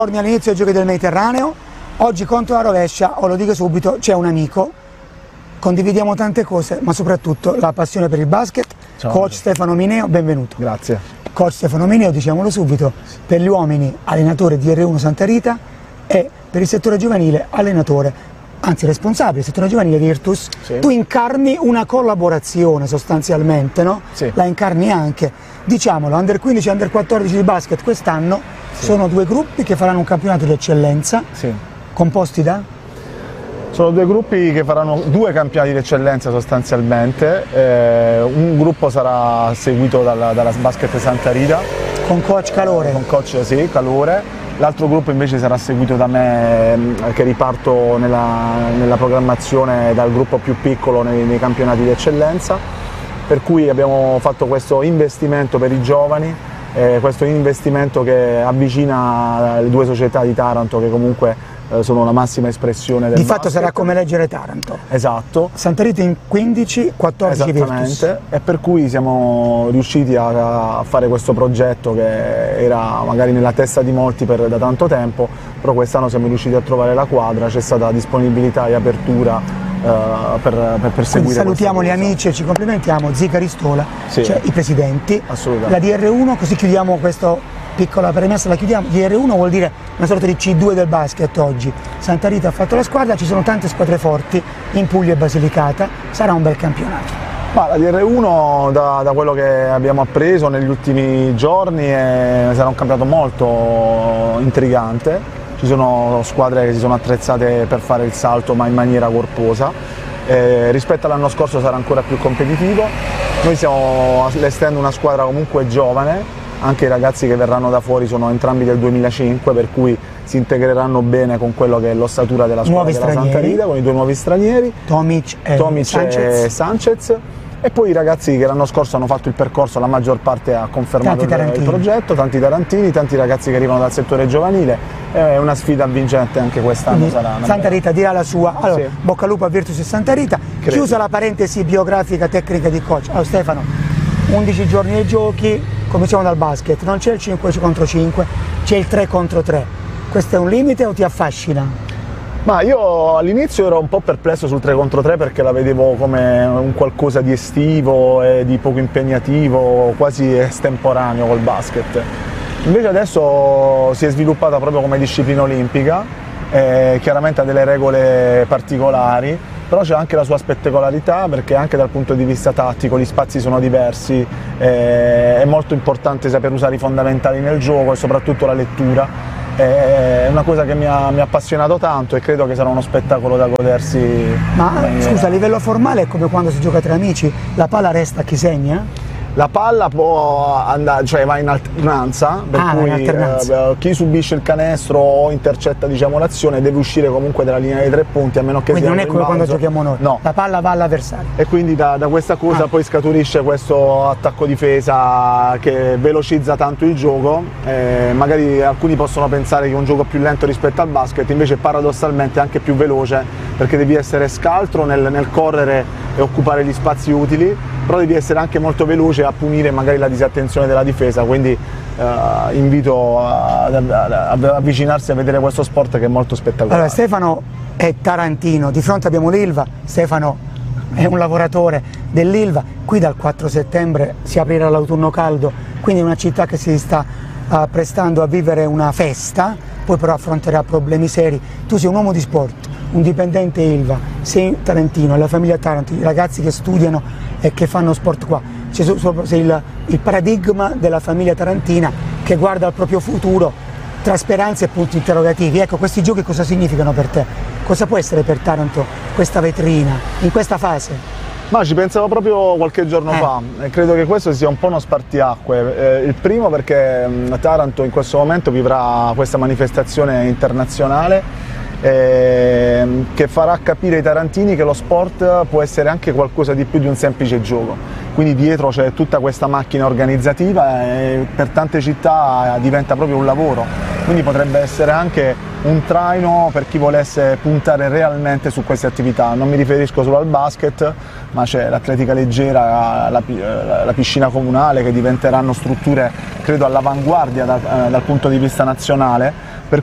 All'inizio dei Giochi del Mediterraneo, oggi contro la rovescia, lo dico subito, c'è un amico, condividiamo tante cose, ma soprattutto la passione per il basket. Ciao. Coach Stefano Mineo, benvenuto. Grazie. Coach Stefano Mineo, diciamolo subito, per gli uomini allenatore di R1 Santa Rita e per il settore giovanile allenatore, anzi responsabile del settore giovanile Virtus. Sì. Tu incarni una collaborazione sostanzialmente, no? Sì. La incarni anche, diciamolo, Under 15 e Under 14 di basket quest'anno sono due gruppi che faranno un campionato di eccellenza, Sì. composti da? Sono due gruppi che faranno due campionati di eccellenza sostanzialmente. Un gruppo sarà seguito dalla Basket Santa Rita. Con coach Calore. Con coach Calore. L'altro gruppo invece sarà seguito da me, che riparto nella programmazione dal gruppo più piccolo nei campionati di eccellenza. Per cui abbiamo fatto questo investimento per i giovani, questo investimento che avvicina le due società di Taranto che comunque sono la massima espressione del Di fatto basket. sarà come leggere Taranto. Esatto. Santa Rita in 15, 14 Virtus. Esattamente, e per cui siamo riusciti a fare questo progetto che era magari nella testa di molti da tanto tempo, però quest'anno siamo riusciti a trovare la quadra, c'è stata disponibilità e apertura per Quindi seguire. salutiamo gli questa cosa. amici e ci complimentiamo, Zica Ristola, Sì. cioè i presidenti, Assolutamente. la DR1, così chiudiamo questa piccola premessa, la chiudiamo. DR1 vuol dire una sorta di C2 del basket oggi. Santa Rita ha fatto la squadra, ci sono tante squadre forti in Puglia e Basilicata, sarà un bel campionato. Ma la DR1 da quello che abbiamo appreso negli ultimi giorni sarà un campionato molto intrigante. Ci sono squadre che si sono attrezzate per fare il salto ma in maniera corposa. Rispetto all'anno scorso sarà ancora più competitivo. Noi stiamo allestendo una squadra comunque giovane, anche i ragazzi che verranno da fuori sono entrambi del 2005, per cui si integreranno bene con quello che è l'ossatura della squadra della Santa Rita, con i due nuovi stranieri, Tomic e Sanchez. E poi i ragazzi che l'anno scorso hanno fatto il percorso, la maggior parte ha confermato il progetto, tanti tarantini, tanti ragazzi che arrivano dal settore giovanile, è una sfida vincente anche quest'anno. Sarà Santa Rita dirà la sua. Allora, sì. Bocca al lupo a Virtus e Santa Rita. Credo. Chiusa la parentesi biografica tecnica di coach. Allora Stefano, 11 giorni ai giochi, cominciamo dal basket, non c'è il 5 contro 5, c'è il 3 contro 3. Questo è un limite o ti affascina? Ma io all'inizio ero un po' perplesso sul 3 contro 3 perché la vedevo come un qualcosa di estivo e di poco impegnativo, quasi estemporaneo col basket. Invece adesso si è sviluppata proprio come disciplina olimpica, chiaramente ha delle regole particolari, però c'è anche la sua spettacolarità perché anche dal punto di vista tattico gli spazi sono diversi, è molto importante saper usare i fondamentali nel gioco e soprattutto la lettura. È una cosa che mi ha appassionato tanto e credo che sarà uno spettacolo da godersi. Ma scusa, a livello formale è come quando si gioca tra amici, la palla resta a chi segna? La palla può andare, cioè va in alternanza, per cui chi subisce il canestro o intercetta l'azione deve uscire comunque dalla linea dei 3 punti, a meno che quindi sia non è come quando giochiamo noi, no. La palla va all'avversario. E quindi da questa cosa poi scaturisce questo attacco-difesa che velocizza tanto il gioco, magari alcuni possono pensare che è un gioco più lento rispetto al basket, invece paradossalmente è anche più veloce perché devi essere scaltro nel correre e occupare gli spazi utili, però devi essere anche molto veloce a punire magari la disattenzione della difesa, quindi invito ad avvicinarsi a vedere questo sport che è molto spettacolare. Allora, Stefano è tarantino, di fronte abbiamo l'Ilva, Stefano è un lavoratore dell'Ilva, qui dal 4 settembre si aprirà l'autunno caldo, quindi è una città che si sta prestando a vivere una festa, poi però affronterà problemi seri. Tu sei un uomo di sport, un dipendente Ilva, sei tarantino, la famiglia Taranto, i ragazzi che studiano e che fanno sport qua, sei il paradigma della famiglia tarantina che guarda al proprio futuro tra speranze e punti interrogativi. Ecco, questi giochi cosa significano per te? Cosa può essere per Taranto questa vetrina in questa fase? Ma ci pensavo proprio qualche giorno fa e credo che questo sia un po' uno spartiacque. Il primo perché Taranto in questo momento vivrà questa manifestazione internazionale che farà capire ai tarantini che lo sport può essere anche qualcosa di più di un semplice gioco. Quindi dietro c'è tutta questa macchina organizzativa e per tante città diventa proprio un lavoro. Quindi potrebbe essere anche un traino per chi volesse puntare realmente su queste attività. Non mi riferisco solo al basket, ma c'è l'atletica leggera, la piscina comunale, che diventeranno strutture credo all'avanguardia dal punto di vista nazionale,